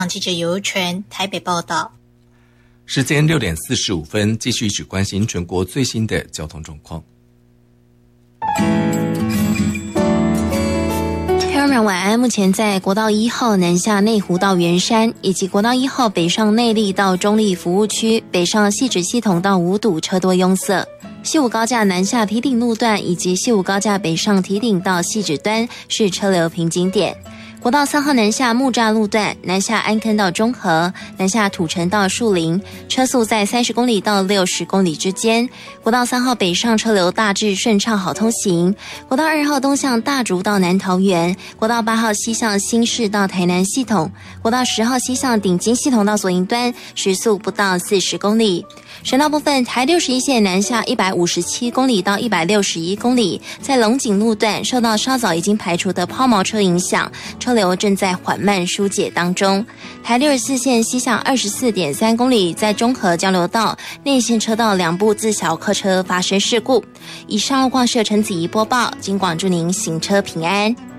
记者尤纯台北报道。 时间6点45分，继续只关心全国最新的交通状况。 朋友们晚安，目前在国道1号南下内湖到圆山，以及国道1号北上内壢到中壢服务区，北上汐止系统到五堵车多拥塞。西武高架南下堤顶路段以及西武高架北上堤顶到汐止端是车流瓶颈点。国道3号南下木栅路段，南下安坑到中和，南下土城到树林，车速在30公里到60公里之间。国道3号北上车流大致顺畅好通行。国道2号东向大竹到南桃园，国道8号西向新市到台南系统，国道10号西向顶金系统到左营端，时速不到40公里。省道部分，台61线南下157公里到161公里，在龙井路段受到稍早已经排除的抛锚车影响，车流正在缓慢疏解当中。台64线西向24.3公里，在中和交流道内线车道2部自小客车发生事故。以上路况是陈子怡播报，金广祝您行车平安。